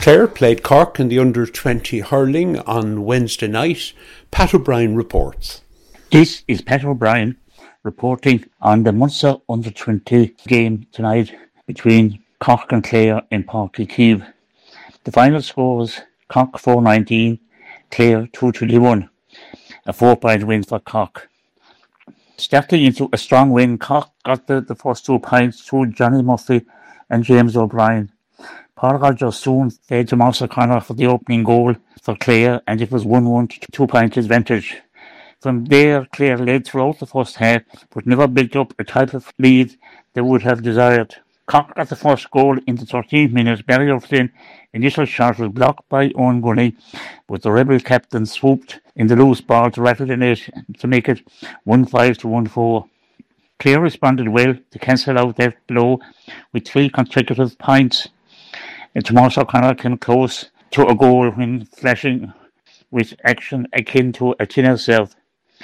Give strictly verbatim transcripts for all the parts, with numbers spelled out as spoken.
Clare played Cork in the under twenty hurling on Wednesday night. Pat O'Brien reports. This is Pat O'Brien reporting on the Munster under twenty game tonight between Cork and Clare in Páirc Uí Chaoimh. The final score was Cork four nineteen, Clare two twenty-one, a four-point win for Cork. Starting into a strong win, Cork got the, the first two points through Johnny Murphy and James O'Brien. Paul Rogers soon fed to Mouse O'Connor for the opening goal for Clare, and it was one one to two point advantage. From there, Clare led throughout the first half, but never built up a type of lead they would have desired. Cork got the first goal in the thirteenth minute. Barry O'Flynn initial shot was blocked by Owen Gunning, but the Rebel captain swooped in the loose ball to rattle the net to make it one five to one four. Clare responded well to cancel out that blow with three consecutive points. And Tomas O'Connor came close to a goal when flashing with action akin to a tin herself.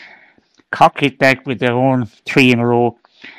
Cork hit back with their own three in a row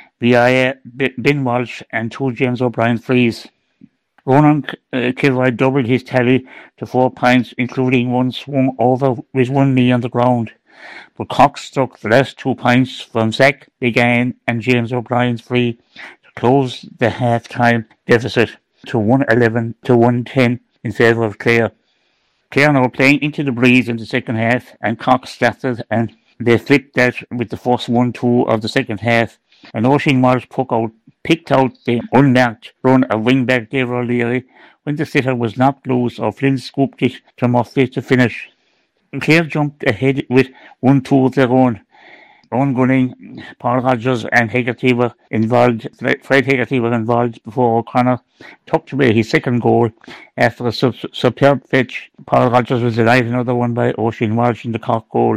via Ben Walsh and two James O'Brien frees. Ronan uh, Kilroy doubled his tally to four points, including one swung over with one knee on the ground. But Cork struck the last two points from Zach Began and James O'Brien's free to close the half-time deficit to one eleven to one ten in favour of Clare. Clare now playing into the breeze in the second half, and Cork started and they flipped that with the first one two of the second half. And Oisin Walsh out, picked out the unmarked run of wingback David O'Leary when the sitter was knocked loose. O'Flynn scooped it to Murphy to finish. Clare jumped ahead with one two of their own. Owen Gunning, Paul Rogers and Hegarty were involved. Fred Hegarty was involved before O'Connor tucked away his second goal after a sub- superb fetch. Paul Rogers was denied another one by Oisin Walsh in the Cork goal.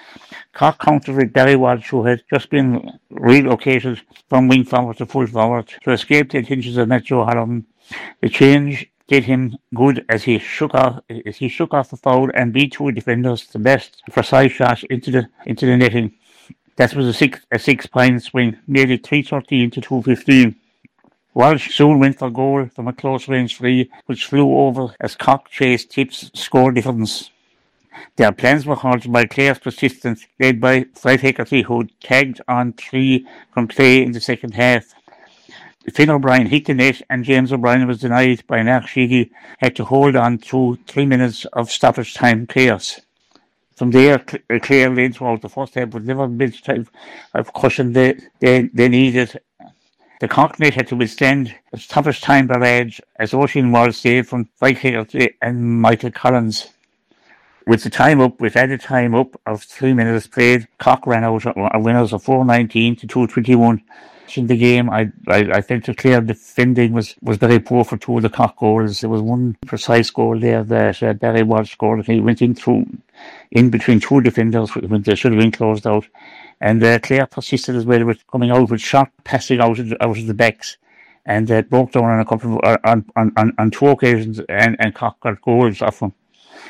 Cork countered with Barry Walsh, who had just been relocated from wing forward to full forward to escape the attentions of Matthew O'Halloran. The change did him good as he shook off as he shook off the foul and beat two defenders the best precise shot into the into the netting. That was a six a six point swing, nearly three thirteen to two fifteen. Walsh soon went for goal from a close range free, which flew over as Cork chased Tips score difference. Their plans were halted by Clare's persistence, led by Fred Hegarty, who tagged on three from play in the second half. Finn O'Brien hit the net, and James O'Brien was denied by Mark Sheedy, had to hold on through three minutes of stoppage time chaos. From there, Clare led throughout the first half, but never built type of cushion they, they, they needed. The Cork net had to withstand a stoppage time barrage as Oisin Walsh saved from Fred Hegarty and Michael Collins. With the time up, with added time up of three minutes played, Cork ran out a winners of four nineteen to two twenty-one. In the game, I I, I felt the Clare defending was, was very poor for two of the Cork goals. There was one precise goal there that uh, Barry Walsh scored. He went in through, in between two defenders when they should have been closed out. And uh, Clare persisted as well with coming out with sharp passing out of the, out of the backs. And uh, broke down on a couple of, on, on, on, on two occasions, and, and Cork got goals off them.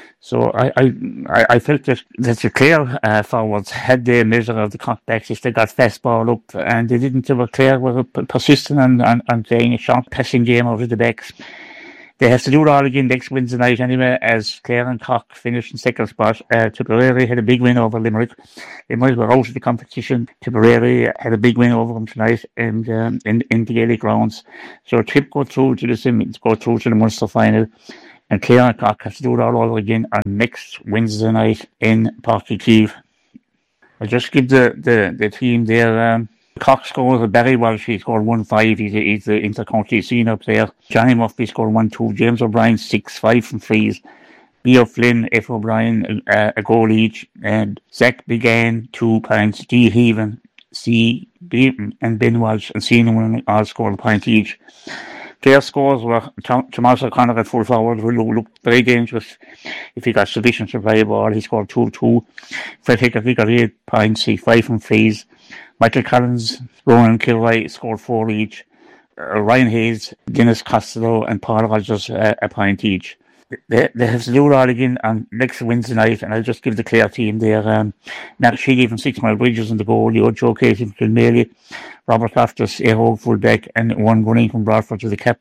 So I, I I felt that, that the Clare uh, forwards had their measure of the Cork backs if they got fast ball up, and they didn't. They were Clare were persistent and, and, and playing a sharp passing game out of the backs. They have to do it all again next Wednesday night anyway, as Clare and Cork finished in second spot. Uh, Tipperary had a big win over Limerick. Limerick were out of the competition. Tipperary had a big win over them tonight and um, in, in the Gaelic grounds. So Tip go through to the semis, go through to the Munster final. And Clare and Cork have to do it all over again on next Wednesday night in Páirc Uí Chaoimh. I'll just give the, the, the team there. Um, Cork scores, Barry Walsh, he scored one five. He's, a, he's the inter-county senior player. Johnny Murphy scored one two. James O'Brien, six five from frees. B. O'Flynn, F. O'Brien, uh, a goal each. And Zach Began, two points. D. Heaven, C. Beaton, and Ben Walsh and Seaman all scored a point each. Clare scores were Tomas O'Connor at full forward, who looked very dangerous if he got sufficient supply of ball. He scored two two. Fred Hegarty got eight points, he five from frees. Michael Collins, Ronan Kilroy scored four each. Uh, Ryan Hayes, Dennis Costello, and Paul Rogers uh, a point each. They, they have to do it all again on next Wednesday night, and I'll just give the Clare team there. Um, Mark Sheedy from Six Mile Bridges in the goal, Joe Casey from Kilmaley, Robert Loftus, Aero full back, and one Gunning from Bradford to the captain.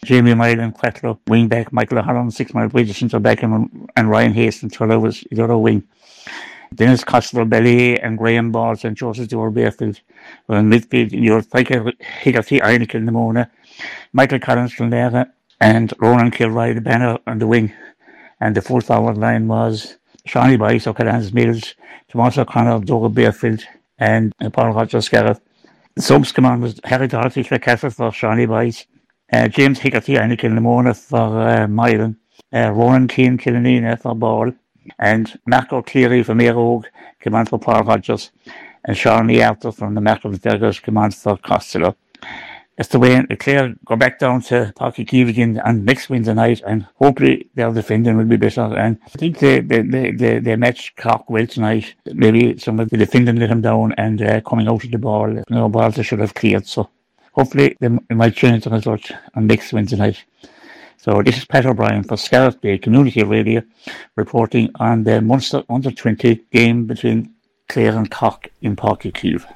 Jamie Milan, Quettler, wing back, Michael O'Halloran, six mile bridge, centre back, and, and Ryan Hastings, Turler was the other wing. Dennis Costello, Belly, and Graham Balls, and Joseph Dewar Bearfield were in midfield. Your striker, Higgerty Einick in the Mona, Michael Collins from there, and Ronan Kilroy, the banner on the wing. And the full forward line was Shawnee Bice, O'Callaghan's Mills, Tomas O'Connor, Doga Bearfield, and Paul Rogers Scarrett. The subs command was Harry Doherty, Clarecastle for Shawnee Bice, uh, James Higgerty Einick in the Mona for uh, Milan, uh, Ronan Keane Killanena for Ball, and Marco Cleary from Aerogue, command for Paul Rogers, and Shawnee Arthur from the Marco Vergers, command for Costello. That's the way Clare go back down to Páirc Uí Chaoimh again on next Wednesday night, and hopefully their defending will be better. And I think they they they, they, they matched Cork well tonight. Maybe some of the defending let them down, and uh, coming out of the ball, you know, balls they should have cleared. So hopefully they, they might change the result on next Wednesday night. So this is Pat O'Brien for Scarlett Bay Community Radio, reporting on the Munster under twenty game between Clare and Cork in Páirc Uí Chaoimh.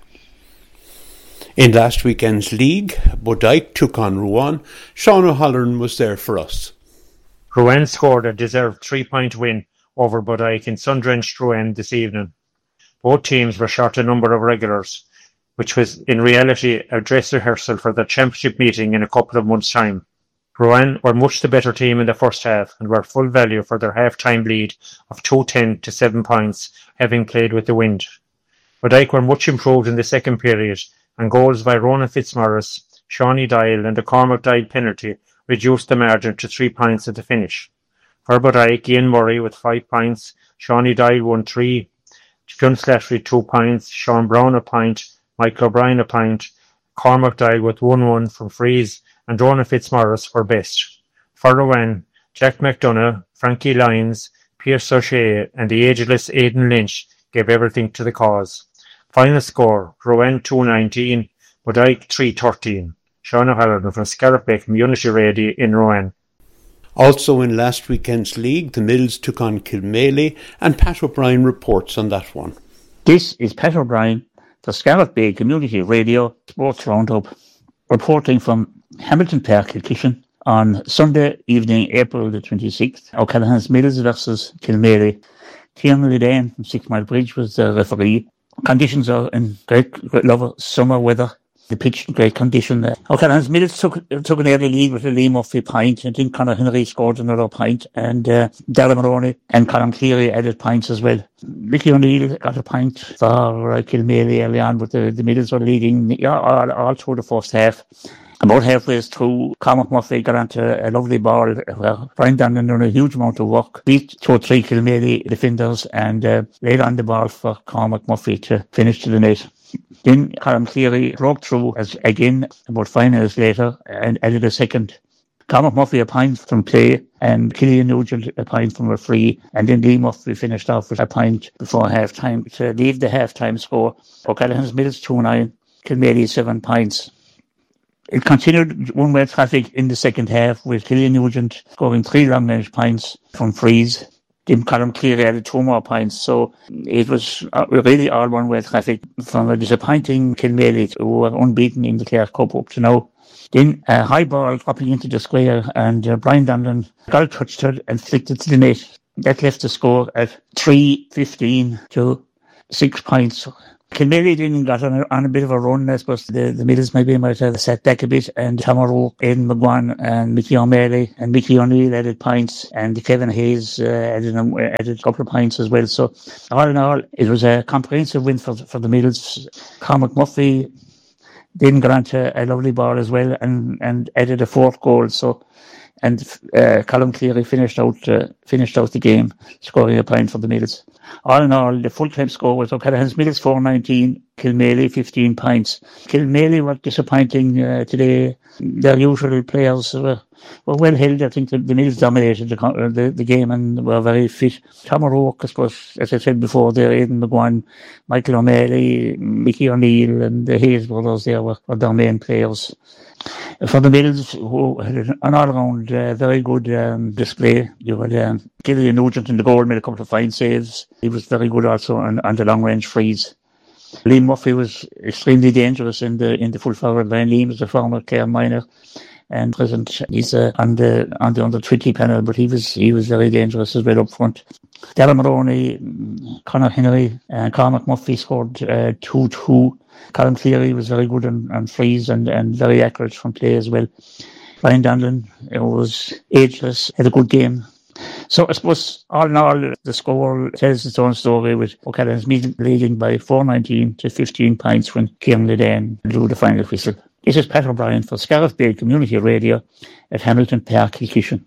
In last weekend's league, Bodyke took on Rouen. Sean O'Halloran was there for us. Rouen scored a deserved three-point win over Bodyke in sun-drenched Rouen this evening. Both teams were short a number of regulars, which was in reality a dress rehearsal for the championship meeting in a couple of months' time. Rouen were much the better team in the first half and were full value for their half-time lead of two ten to seven points, having played with the wind. Bodyke were much improved in the second period, and goals by Ronan Fitzmaurice, Shawnee Dial and the Cormac Dial penalty reduced the margin to three points at the finish. For Bodyke, Ian Murray with five points, Shawnee Dial won three, Gun Slattery two points, Sean Brown a point, Michael O'Brien a point, Cormac Dial with one one from Freeze, and Ronan Fitzmaurice were best. For Rowan, Jack McDonough, Frankie Lyons, Pierce O'Shea and the ageless Aidan Lynch gave everything to the cause. Final score, Rowan two nineteen, Bodyke three thirteen. Sean O'Halloran from Scarlett Bay Community Radio in Rowan. Also in last weekend's league, the Mills took on Kilmaley, and Pat O'Brien reports on that one. This is Pat O'Brien for Scarlett Bay Community Radio Sports Roundup, reporting from Hamilton Park, Kilkishen, on Sunday evening, April the twenty-sixth. O'Callaghan's Mills versus Kilmaley. Tiernan Lidan from Six Mile Bridge was the referee. Conditions are in great, great love summer weather. The pitch in great condition. Uh, O'Callaghan's Mills took took an early lead with a Lee Murphy pint, and then Conor Henry scored another pint, and uh, Darren Maroney and Colin Cleary added pints as well. Mickey O'Neill got a pint for uh, Kilmaley early on, but the, the Mills were leading yeah, all, all through the first half. About halfway through, Cormac Murphy got onto a lovely ball where Brian Dannon done a huge amount of work, beat two or three Kilmaley defenders and uh, laid on the ball for Cormac Murphy to finish to the net. Then Colin Cleary broke through as again about five minutes later and added a second. Cormac Murphy a pint from play and Killian Nugent a pint from a free, and then Lee Murphy finished off with a pint before half time to leave the half time score. O'Callaghan's Mills two nine, Kilmaley seven pints. It continued one-way traffic in the second half with Killian Nugent scoring three long-range pints from freeze. Then Colin Cleary added two more pints. So it was really all one-way traffic from a disappointing Kilmaley, who were unbeaten in the Clare Cup up to now. Then a high ball dropping into the square, and uh, Brian Donlan got touched it and flicked it to the net. That left the score at three fifteen to six points. Kilmaley then got on a, on a bit of a run. I suppose the, the Mills maybe might have sat back a bit, and Tom O'Rourke, Aidan McGuan and Mickey O'Malley and Mickey O'Neill added pints, and Kevin Hayes uh, added, um, added a couple of pints as well. So all in all, it was a comprehensive win for, for the Mills. Cormac Murphy then got onto a lovely ball as well and, and added a fourth goal. So and uh, Colin Cleary finished out uh, finished out the game, scoring a point for the Mills. All in all, the full-time score was O'Callaghan's Mills four nineteen, Kilmaley fifteen points. Kilmaley were disappointing uh, today. Their usual players were, were well held. I think the, the Mills dominated the, the the game and were very fit. Tom O'Rourke, I suppose, as I said before, there, Aidan McGuan, Michael O'Malley, Mickey O'Neill and the Hayes brothers there were, were their main players. For the Mills, who had an all-round uh, very good um, display, you had um, Killian Nugent in the goal, made a couple of fine saves. He was very good also on, on the long-range frees. Liam Murphy was extremely dangerous in the in the full forward line. Liam was a former Clare minor. and present. He's uh, on the on the under twenty panel, but he was he was very dangerous as well up front. Darren Maroney, Conor Henry, and Cormac Murphy scored uh, two two. Colin Cleary was very good on, on frees and, and very accurate from play as well. Brian Donlan was ageless, had a good game. So I suppose all in all, the score tells its own story, with O'Callaghan's leading by four nineteen to fifteen points when Kieran Ledan drew the final whistle. This is Pat O'Brien for Scariff Bay Community Radio at Hamilton Park, Kilkishen.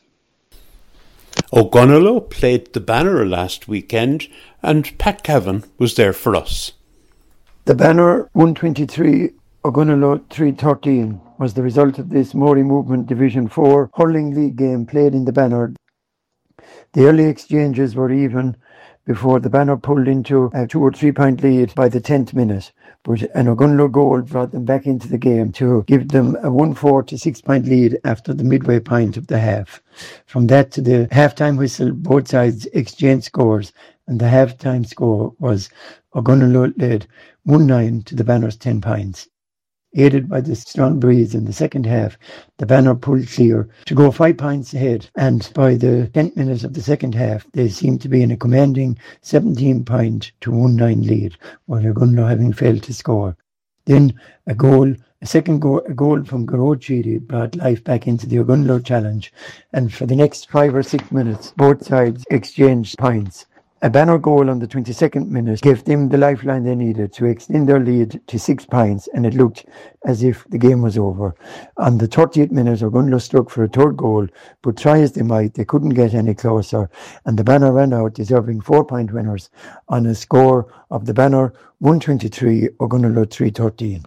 Ogonnelloe played the Banner last weekend, and Pat Cavan was there for us. The Banner one twenty-three, Ogonnelloe three thirteen was the result of this Moray Movement Division four hurling league game played in the Banner. The early exchanges were even before the Banner pulled into a two or three point lead by the tenth minute, but an Ogonnelloe goal brought them back into the game to give them a one four to six point lead after the midway point of the half. From that to the half-time whistle, both sides exchanged scores, and the half-time score was Ogonnelloe led one nine to the Banner's ten points. Aided by the strong breeze in the second half, the Banner pulled clear to go five points ahead, and by the tenth minute of the second half, they seemed to be in a commanding seventeen point to one nine lead, while Ogonnelloe having failed to score. Then a goal, a second goal, a goal from Garrod Sheedy brought life back into the Ogonnelloe challenge, and for the next five or six minutes, both sides exchanged points. A Banner goal on the twenty-second minute gave them the lifeline they needed to extend their lead to six points, and it looked as if the game was over. On the thirtieth minute, Ogonnelloe struck for a third goal, but try as they might, they couldn't get any closer, and the Banner ran out deserving four-point winners on a score of the Banner one twenty-three, Ogonnelloe three thirteen.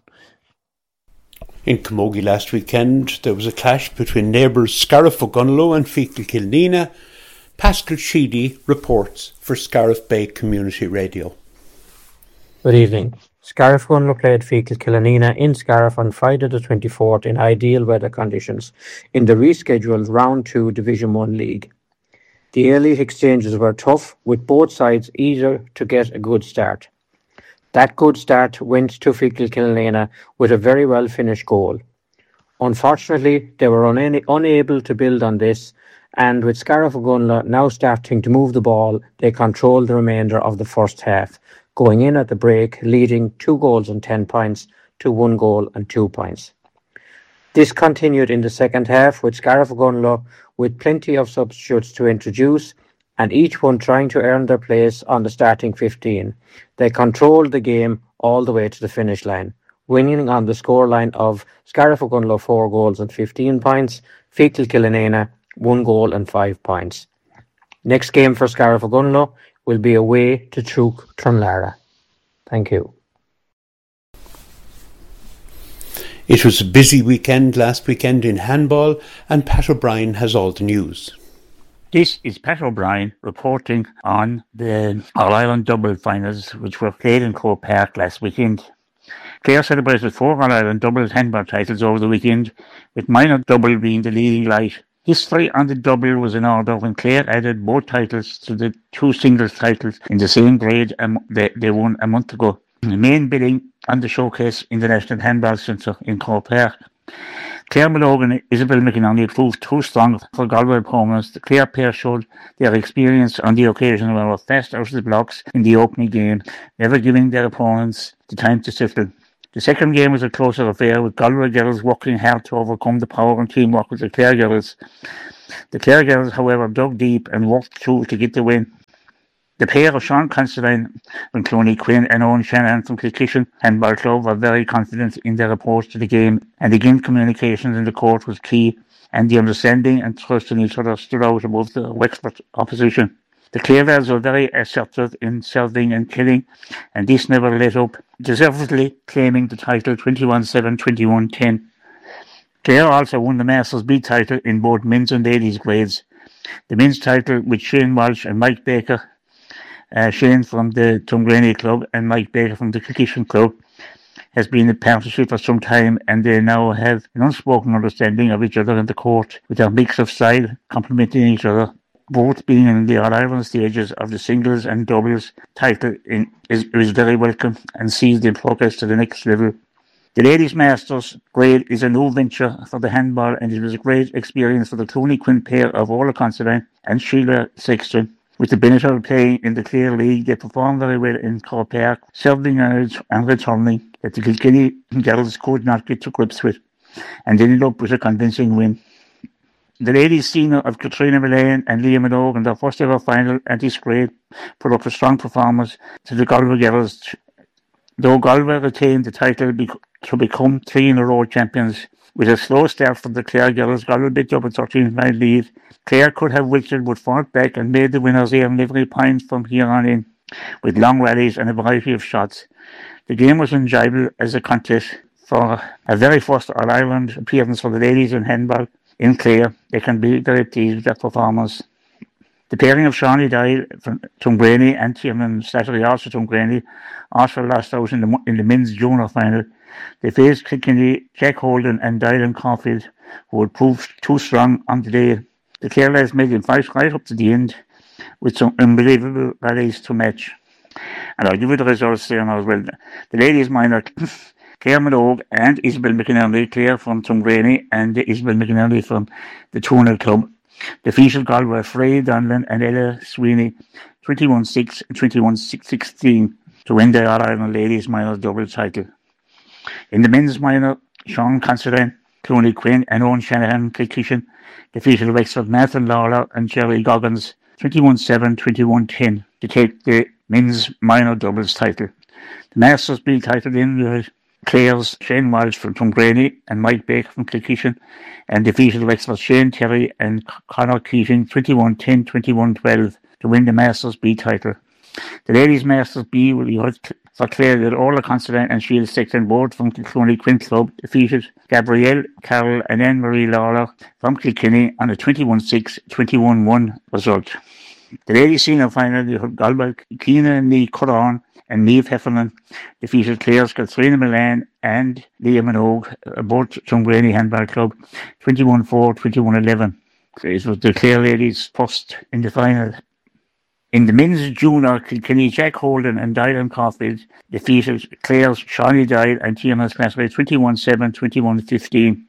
In Camogie last weekend, there was a clash between neighbours Scariff Ogonnelloe and Feakle Kilnina. Pascal Sheedy reports for Scariff Bay Community Radio. Good evening. Scariff Ogonnelloe played Feakle Kilnina in Scariff on Friday the twenty-fourth in ideal weather conditions in the rescheduled Round two Division one League. The early exchanges were tough, with both sides eager to get a good start. That good start went to Feakle Kilnina with a very well finished goal. Unfortunately, they were una- unable to build on this, and with Scariff Ogonnelloe now starting to move the ball, they controlled the remainder of the first half, going in at the break, leading two goals and ten points to one goal and two points. This continued in the second half, with Scariff Ogonnelloe with plenty of substitutes to introduce, and each one trying to earn their place on the starting fifteen. They controlled the game all the way to the finish line, winning on the scoreline of Scariff Ogonnelloe four goals and fifteen points, Feakle Kilnina one goal and five points. Next game for Scariff Ogonnelloe will be away to Truk Trunlara. Thank you. It was a busy weekend last weekend in handball, and Pat O'Brien has all the news. This is Pat O'Brien reporting on the All-Ireland double finals, which were played in Croke Park last weekend. Clare celebrated four All-Ireland double handball titles over the weekend, with minor double being the leading light. History on the double was in order when Clare added both titles to the two singles titles in the same grade um, they, they won a month ago. The main bidding on the showcase in the National Handball Centre in Croke Park. Clare Mullogan and Isabel McInerney proved too strong for Galway opponents. The Clare pair showed their experience on the occasion and were fast out of the blocks in the opening game, never giving their opponents the time to settle. The second game was a closer affair, with Galway girls working hard to overcome the power and teamwork with the Clare girls. The Clare girls, however, dug deep and worked through to get the win. The pair of Sean Considine from Cloney Quinn and Owen Shannon from Kilkishen Handball Club were very confident in their approach to the game, and again communications in the court was key, and the understanding and trust in each other stood out above the Wexford opposition. The Clarevells were very assertive in serving and killing, and this never let up, deservedly claiming the title twenty-one seven, twenty-one ten. Clare also won the Masters B title in both men's and ladies' grades. The men's title with Shane Walsh and Mike Baker, uh, Shane from the Tuamgraney Club and Mike Baker from the Kilkishen Club, has been a partnership for some time, and they now have an unspoken understanding of each other in the court, with their mix of style complementing each other. Both being in the All-Ireland stages of the singles and doubles title in, is, is very welcome and sees them progress to the next level. The Ladies Masters grade is a new venture for the handball, and it was a great experience for the Clooney Quinn pair of Orla Considine and Sheila Sexton. With the benefit of playing in the Clare League, they performed very well in Croke Park, serving yards and returning that the Kilkenny girls could not get to grips with, and ended up with a convincing win. The ladies senior of Katrina Mullane and Liam Minogue in their first ever final at this grade put up a strong performance to the Galway girls. Though Galway retained the title to become three in a row champions, with a slow start from the Clare girls, Galway picked up a thirteen-point lead. Clare could have wilted but fought back and made the winners earn every point from here on in, with long rallies and a variety of shots. The game was enjoyable as a contest. For a very first All-Ireland appearance for the ladies in handball in Clare, they can be very pleased with their performance. The pairing of Shawnee Doyle from Tuamgraney and Tiernan Slattery, also Tuamgraney, also lost out in the, in the men's junior final. They faced Kilkenny, Jack Holden and Doyle and Caulfield, who had proved too strong on the day. The Clare lads made them fight right up to the end with some unbelievable rallies to match. And I'll give you the results there now as well. The ladies minor, Claire Minogue and Isabel McInerney, Claire from Tuamgraney and Isabel McInerney from the Tuonel Club, defeated Galway Frey Donlan and Ella Sweeney twenty-one six and twenty-one sixteen to win the All-Ireland Ladies Minor double title. In the men's minor, Sean Considine, Clooney Quinn and Owen Shanahan Kilkishen defeated Wexford Nathan Lawler and Jerry Goggins twenty-one seven, twenty-one ten to take the men's minor doubles title. The Masters B title in with Clare's Shane Walsh from Tuamgraney and Mike Baker from Kilkishen, and defeated Wexford Shane Terry and Conor Keating twenty-one ten, twenty-one twelve to win the Masters B title. The Ladies Masters B will be held for Clare that Orla Considine and Sheila Sexton, both from the Clooney Quinn Club, defeated Gabrielle Carroll and Anne-Marie Lawler from Kilkenny on a twenty-one six, twenty-one one result. The ladies senior final, they had Galway Keena Nee Curran and Niamh Heffernan defeated Clare's Katrina Mullane and Liam Minogue, both Tuamgraney Handball Club, twenty-one four, twenty-one eleven. It was the Clare ladies first in the final. In the men's junior, Kilkenny Jack Holden and Dylan Caulfield defeated Clare's Shawnee Doyle and Tiernan Slattery twenty-one seven, twenty-one fifteen.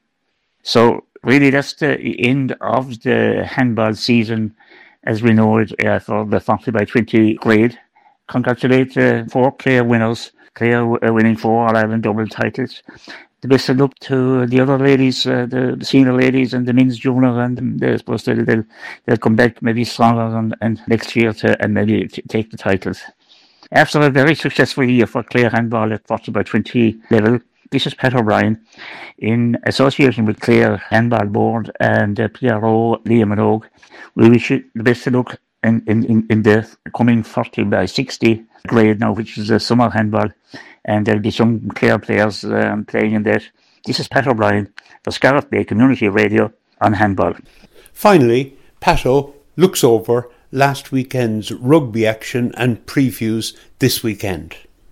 So really that's the end of the handball season as we know it uh, for the forty by twenty grade. Congratulate the uh, four Clare winners. Clare uh, winning four All-Ireland double titles. The best of luck to the other ladies, uh, the senior ladies and the men's junior, and I suppose they'll, they'll, they'll come back maybe stronger and, and next year to and maybe t- take the titles. After a very successful year for Clare handball at forty by twenty level, this is Pat O'Brien in association with Clare Handball Board and uh, P R O Liam Minogue. We wish you the best of luck in, in, in the coming forty by sixty grade now, which is a summer handball. And there'll be some Clare players um, playing in that. This is Pat O'Brien for Scariff Bay Community Radio on handball. Finally, Pat O looks over last weekend's rugby action and previews this weekend.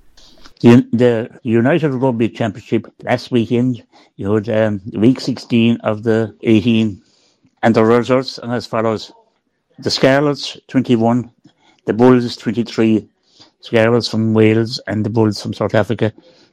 The, the United Rugby Championship last weekend, you had um, week sixteen of the eighteen, and the results are as follows. The Scarlets twenty-one, the Bulls twenty-three, Scarlets from Wales and the Bulls from South Africa.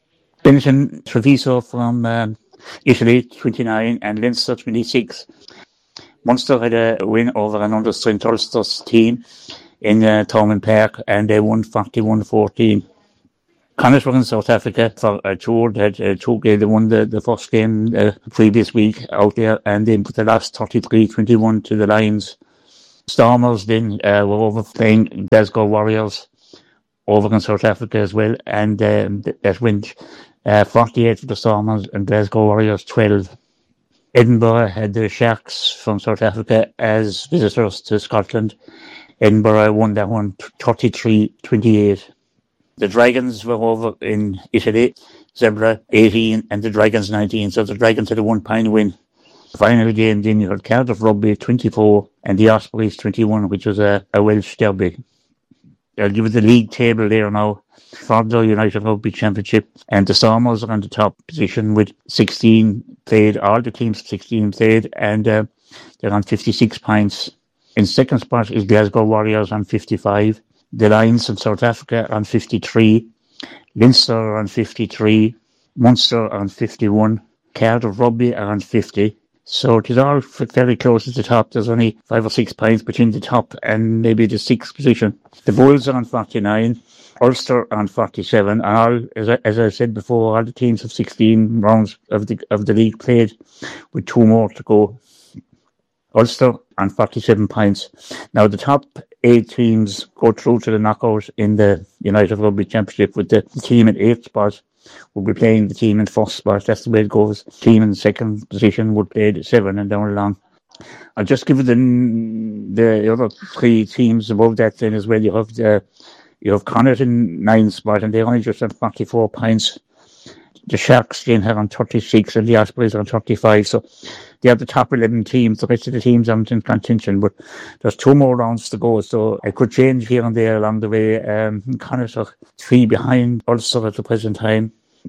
Benetton Treviso from um, Italy twenty-nine and Leinster twenty-six. Munster had a win over an under-strength Ulster's team in uh, Thomond Park and they won forty-one fourteen. Connacht were in South Africa for a tour. They had a two game. They won the, the first game uh, previous week out there and then put the last thirty-three twenty-one to the Lions. Stormers then uh, were over playing Glasgow Warriors over in South Africa as well, and um, that went uh, forty-eight for the Stormers and Glasgow Warriors twelve. Edinburgh had the Sharks from South Africa as visitors to Scotland. Edinburgh won that one thirty-three twenty-eight. The Dragons were over in Italy, Zebra eighteen and the Dragons nineteen, so the Dragons had a one-point win. The final game then you had Cardiff Rugby twenty-four and the Ospreys twenty-one, which was a, a Welsh derby. I'll give you the league table there now for the United Rugby Championship, and the Stormers are on the top position with sixteen played, all the teams sixteen played, and uh, they're on fifty-six points. In second spot is Glasgow Warriors on fifty-five, the Lions from South Africa on fifty-three, Leinster on fifty-three, Munster are on fifty-one, Cardiff Rugby are on fifty. So it is all fairly close at the top. There's only five or six points between the top and maybe the sixth position. The Bulls are on forty-nine, Ulster on forty-seven, and all, as I, as I said before, all the teams have sixteen rounds of the of the league played, with two more to go. Ulster on forty-seven points. Now the top eight teams go through to the knockout in the United Rugby Championship, with the team in eighth spot will be playing the team in first spot. That's the way it goes. Team in second position would play the seven and down along. I'll just give it the the other three teams above that then as well. You have the you have Connacht in ninth spot, and they only just have forty-four points. The Sharks then have on thirty-six, and the Ospreys are on thirty-five. So they are the top eleven teams. The rest of the teams aren't in contention, but there's two more rounds to go, so it could change here and there along the way. Um, Connacht are three behind Ulster at the present time.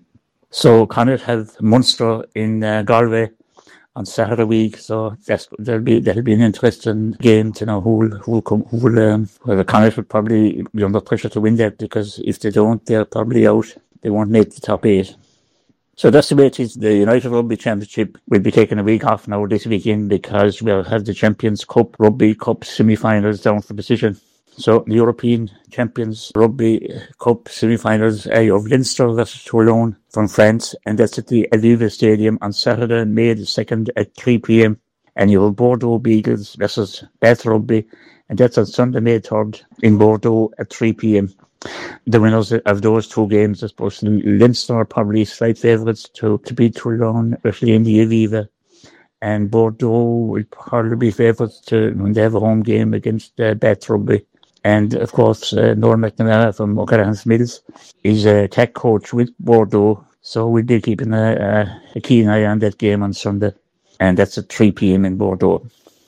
So Connacht have Munster in uh, Galway on Saturday week, so that's that'll be that'll be an interesting game to know who will who will come who will um, well, the Connacht would probably be under pressure to win that, because if they don't, they're probably out. They won't make the top eight. So that's the way it is. The United Rugby Championship will be taking a week off now this weekend, because we'll have the Champions Cup Rugby Cup semi-finals down for decision. So the European Champions Rugby Cup semi-finals are of Leinster versus Toulon from France, and that's at the Aviva Stadium on Saturday, May the second at three p.m. And you have Bordeaux Beagles versus Bath Rugby, and that's on Sunday, May third in Bordeaux at three p.m. The winners of those two games, I suppose, Leinster are probably slight favourites to, to beat Toulon, especially in the Aviva. And Bordeaux will probably be favourites to when they have a home game against uh, Bath Rugby. And, of course, uh, Noel McNamara from O'Callaghan's Mills is a tech coach with Bordeaux. So we'll be keeping a, a, a keen eye on that game on Sunday. And that's at three p.m. in Bordeaux.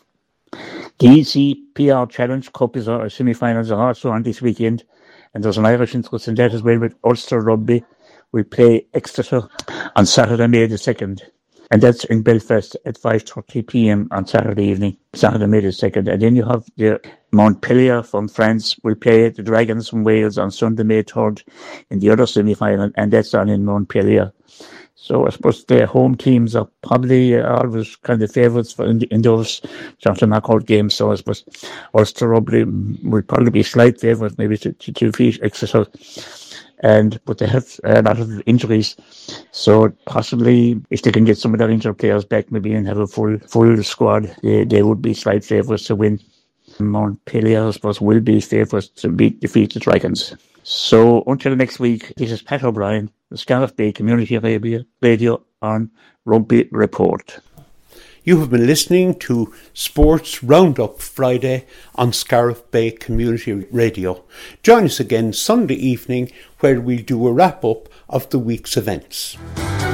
The E C P R Challenge Cup is our semi-finals are also on this weekend. And there's an Irish interest in that as well, with Ulster Rugby. We play Exeter on Saturday, May the second. And that's in Belfast at five thirty p.m. on Saturday evening, Saturday, May the second. And then you have the Montpellier from France will play the Dragons from Wales on Sunday, May third in the other semi-final, and that's on in Montpellier. So I suppose the home teams are probably always kind of favourites for in, in those sort of knockout games. So I suppose Ulster Rugby will probably be slight favourites, maybe to, to, to defeat Exeter. And but they have a lot of injuries, so possibly if they can get some of their injured players back, maybe and have a full full squad, they, they would be slight favourites to win. Montpellier, I suppose, will be favourites to beat defeat the Dragons. So until next week, this is Pat O'Brien, the Scariff Bay Community Radio, radio on Rugby Report. You have been listening to Sports Roundup Friday on Scariff Bay Community Radio. Join us again Sunday evening, where we'll do a wrap-up of the week's events.